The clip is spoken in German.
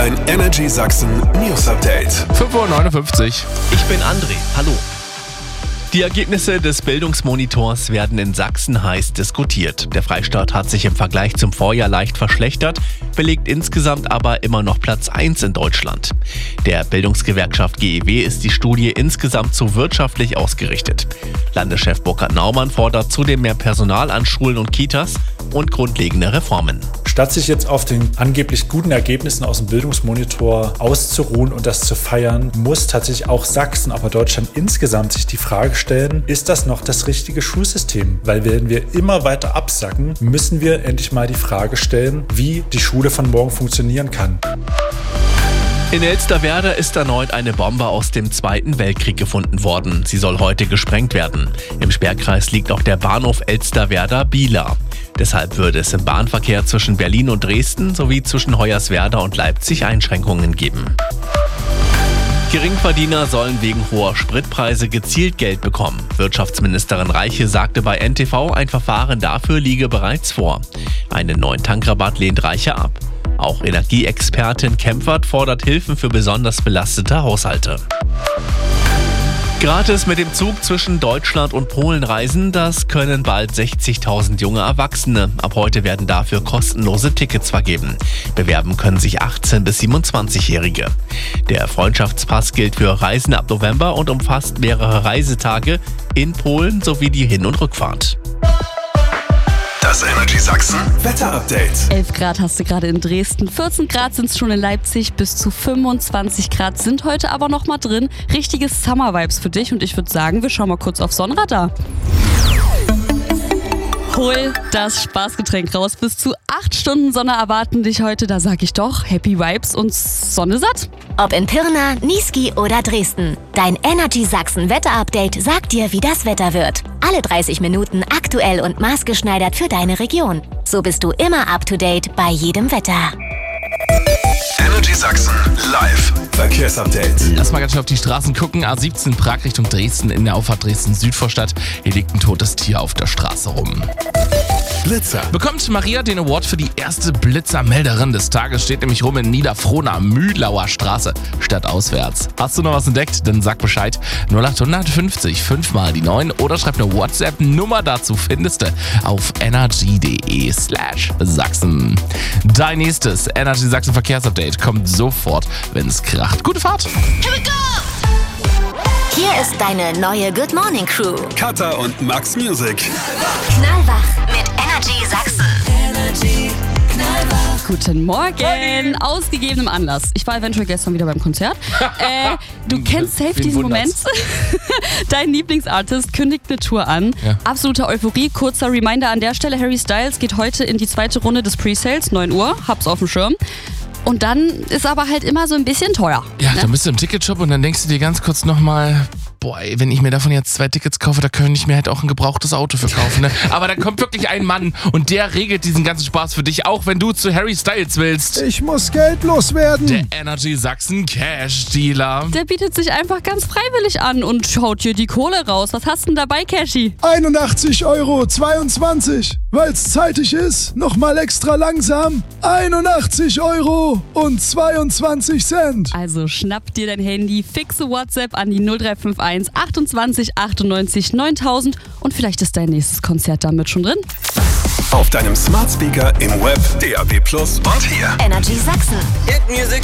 Ein Energy Sachsen News Update. 5:59 Uhr. Ich bin André. Hallo. Die Ergebnisse des Bildungsmonitors werden in Sachsen heiß diskutiert. Der Freistaat hat sich im Vergleich zum Vorjahr leicht verschlechtert, belegt insgesamt aber immer noch Platz 1 in Deutschland. Der Bildungsgewerkschaft GEW ist die Studie insgesamt zu wirtschaftlich ausgerichtet. Landeschef Burkhard Naumann fordert zudem mehr Personal an Schulen und Kitas und grundlegende Reformen. Statt sich jetzt auf den angeblich guten Ergebnissen aus dem Bildungsmonitor auszuruhen und das zu feiern, muss tatsächlich auch Sachsen, aber Deutschland insgesamt sich die Frage stellen, ist das noch das richtige Schulsystem? Weil wenn wir immer weiter absacken, müssen wir endlich mal die Frage stellen, wie die Schule von morgen funktionieren kann. In Elsterwerda ist erneut eine Bombe aus dem Zweiten Weltkrieg gefunden worden. Sie soll heute gesprengt werden. Im Sperrkreis liegt auch der Bahnhof Elsterwerda-Bieler. Deshalb würde es im Bahnverkehr zwischen Berlin und Dresden sowie zwischen Hoyerswerda und Leipzig Einschränkungen geben. Geringverdiener sollen wegen hoher Spritpreise gezielt Geld bekommen. Wirtschaftsministerin Reiche sagte bei NTV, ein Verfahren dafür liege bereits vor. Einen neuen Tankrabatt lehnt Reiche ab. Auch Energieexpertin Kempfert fordert Hilfen für besonders belastete Haushalte. Gratis mit dem Zug zwischen Deutschland und Polen reisen, das können bald 60.000 junge Erwachsene. Ab heute werden dafür kostenlose Tickets vergeben. Bewerben können sich 18- bis 27-Jährige. Der Freundschaftspass gilt für Reisen ab November und umfasst mehrere Reisetage in Polen sowie die Hin- und Rückfahrt. Das Energy Sachsen Wetter-Update. 11 Grad hast du gerade in Dresden, 14 Grad sind es schon in Leipzig, bis zu 25 Grad sind heute aber noch mal drin. Richtige Summer-Vibes für dich und ich würde sagen, wir schauen mal kurz auf Sonnenradar. Hol das Spaßgetränk raus. Bis zu 8 Stunden Sonne erwarten dich heute. Da sag ich doch, Happy Vibes und Sonne satt. Ob in Pirna, Niesky oder Dresden. Dein Energy Sachsen Wetter-Update sagt dir, wie das Wetter wird. Alle 30 Minuten aktuell und maßgeschneidert für deine Region. So bist du immer up to date bei jedem Wetter. Energy Sachsen live Verkehrsupdate. Lass mal ganz schnell auf die Straßen gucken. A17 Prag Richtung Dresden in der Auffahrt Dresden-Südvorstadt. Hier liegt ein totes Tier auf der Straße rum. Blitzer. Bekommt Maria den Award für die erste Blitzermelderin des Tages, steht nämlich rum in Niederfrohna, Mühlauer Straße, stadtauswärts. Hast du noch was entdeckt? Dann sag Bescheid. 0850 5 mal die 9 oder schreib eine WhatsApp-Nummer dazu, findest du auf energy.de/Sachsen. Dein nächstes Energy Sachsen Verkehrsupdate kommt sofort, wenn es kracht. Gute Fahrt! Here we go! Hier ist deine neue Good Morning Crew. Katha und Max Music. Knallwach mit Energy Sachsen. Guten Morgen, aus gegebenem Anlass. Ich war eventuell gestern wieder beim Konzert. Du kennst safe diesen Moment. Dein Lieblingsartist kündigt eine Tour an. Ja. Absolute Euphorie. Kurzer Reminder an der Stelle, Harry Styles geht heute in die zweite Runde des Presales, 9 Uhr, hab's auf dem Schirm. Und dann ist aber halt immer so ein bisschen teuer. Ja, ne? dann bist du im Ticketshop und dann denkst du dir ganz kurz nochmal, boah, ey, wenn ich mir davon jetzt 2 Tickets kaufe, da könnte ich mir halt auch ein gebrauchtes Auto für kaufen. Ne? Aber da kommt wirklich ein Mann und der regelt diesen ganzen Spaß für dich, auch wenn du zu Harry Styles willst. Ich muss Geld loswerden. Der Energy Sachsen Cash Dealer. Der bietet sich einfach ganz freiwillig an und schaut dir die Kohle raus. Was hast du denn dabei, Cashy? 81,22 €, weil's zeitig ist. Nochmal extra langsam. 81,22 €. Also schnapp dir dein Handy, fixe WhatsApp an die 0351 28 98 9000 und vielleicht ist dein nächstes Konzert damit schon drin. Auf deinem Smart Speaker, im Web, DAB+ und hier. Energy Sachsen. Hit Music